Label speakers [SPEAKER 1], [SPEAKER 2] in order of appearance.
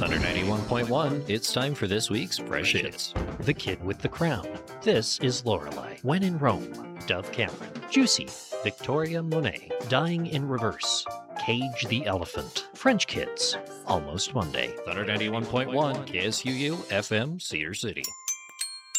[SPEAKER 1] Thunder 91.1, it's time for this week's Fresh Hits. The Kid with the Crown. This is Lorelei. When in Rome. Dove Cameron. Juicy. Victoria Monet. Dying in Reverse. Cage the Elephant. French Kids. Almost Monday. Thunder 91.1, KSUU, FM, Cedar City.